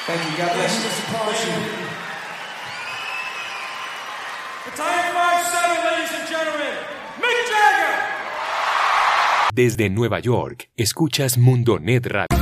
Thank you. God bless you. Mr. Parson. Battalion 5-7, ladies and gentlemen, Mick Jagger. Desde Nueva York, escuchas Mundonet Radio.